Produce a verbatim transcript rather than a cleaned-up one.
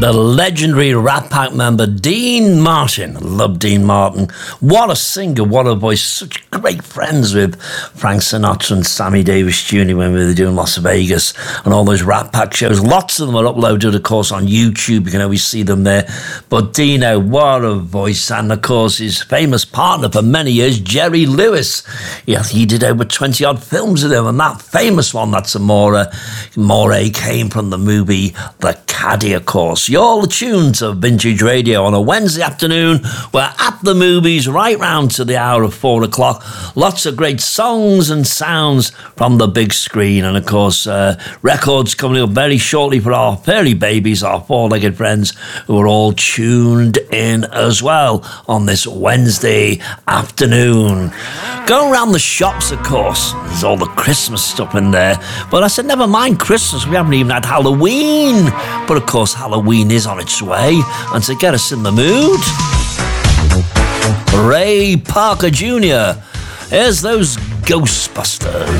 the legendary Rat Pack member Dean Martin. Love Dean Martin. What a singer, what a voice. Such great friends with Frank Sinatra and Sammy Davis Junior when we were doing Las Vegas and all those Rat Pack shows. Lots of them are uploaded, of course, on YouTube. You can always see them there. But Dino, what a voice. And, of course, his famous partner for many years, Jerry Lewis. Yeah, he did over twenty-odd films with him. And that famous one, that's Amore, More, came from the movie The Caddy, of course. You're all tuned to Vintage Radio on a Wednesday afternoon. We're at the movies right round to the hour of four o'clock. Lots of great songs and sounds from the big screen. And, of course, uh, records coming up very shortly for our fairy babies, our four-legged friends, who are all tuned in as well on this Wednesday afternoon. Going around the shops, of course, there's all the Christmas stuff in there. But I said, never mind Christmas, we haven't even had Halloween. But, of course, Halloween is on its way. And to get us in the mood, Ray Parker Junior Here's those Ghostbusters.